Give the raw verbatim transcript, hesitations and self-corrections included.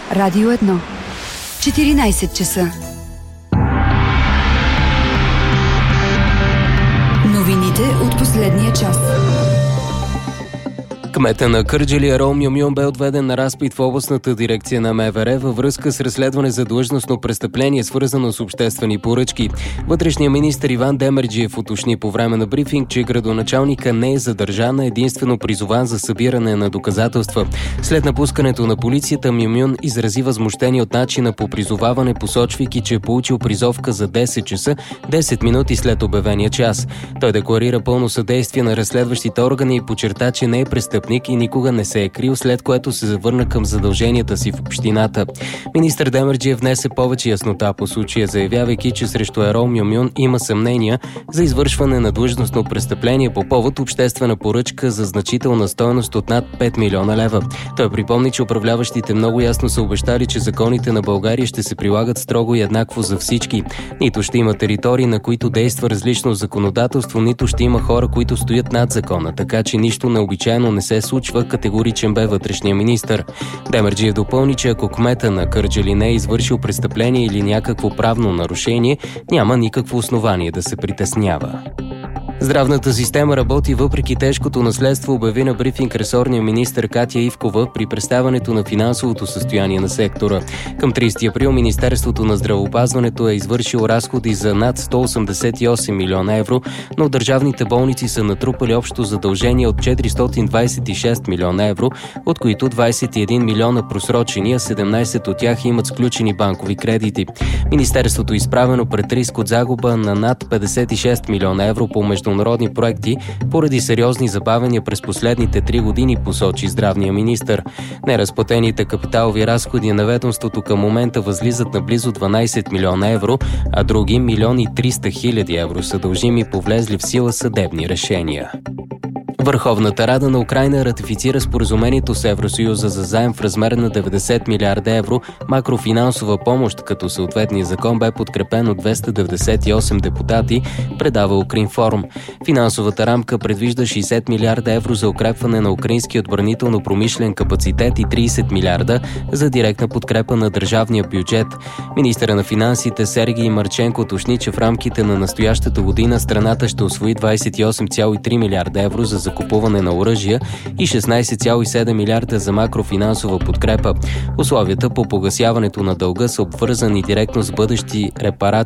Радио едно. четиринайсет часа. Новините от последния час. Кметът на Кърджали Ерол Мюмюн бе отведен на разпит в областната дирекция на МВР във връзка с разследване за длъжностно престъпление, свързано с обществени поръчки. Вътрешният министър Иван Демерджиев уточни по време на брифинг, че градоначалника не е задържан, а единствено призован за събиране на доказателства. След напускането на полицията, Мюмюн изрази възмущение от начина по призоваване, посочвайки, че е получил призовка за десет часа, десет минути след обявения час. Той декларира пълно съдействие на разследващите органи и подчерта, че не е престъпник и никога не се е крил, след което се завърна към задълженията си в общината. Министър Демерджиев внесе повече яснота по случая, заявявайки, че срещу Ерол Мюмюн има съмнения за извършване на длъжностно престъпление по повод обществена поръчка за значителна стойност от над пет милиона лева. Той припомни, че управляващите много ясно са обещали, че законите на България ще се прилагат строго и еднакво за всички. Нито ще има територии, на които действа различно законодателство, нито ще има хора, които стоят над закона, така че нищо необичайно не се случва, категоричен бе вътрешния министър. Демерджиев допълни, че ако кмета на Кърджали не е извършил престъпление или някакво правно нарушение, няма никакво основание да се притеснява. Здравната система работи въпреки тежкото наследство, обяви на брифинг ресорния министър Катя Ивкова при представянето на финансовото състояние на сектора. Към трийсети април Министерството на здравеопазването е извършило разходи за над сто осемдесет и осем милиона евро, но държавните болници са натрупали общо задължения от четиристотин двайсет и шест милиона евро, от които двайсет и един милиона просрочени, а седемнайсет от тях имат сключени банкови кредити. Министерството е изправено пред риск от загуба на над петдесет и шест милиона евро по международни проекти поради сериозни забавения през последните три години, посочи здравния министър. Неразплатените капиталови разходи на ведомството към момента възлизат на близо дванайсет милиона евро, а други милион и триста хиляди евро са дължими по влезли в сила съдебни решения. Върховната рада на Украйна ратифицира споразумението с Евросъюза за заем в размер на деветдесет милиарда евро макрофинансова помощ, като съответният закон бе подкрепен от двеста деветдесет и осем депутати, предава Укринформ. Финансовата рамка предвижда шейсет милиарда евро за укрепване на украинския отбранително-промишлен капацитет и трийсет милиарда за директна подкрепа на държавния бюджет. Министъра на финансите Сергий Марченко уточни, че в рамките на настоящата година страната ще усвои двайсет и осем цяло и три милиарда евро за закупуване на оръжия и шестнайсет цяло и седем милиарда за макрофинансова подкрепа. Условията по погасяването на дълга са обвързани директно с бъдещи репарации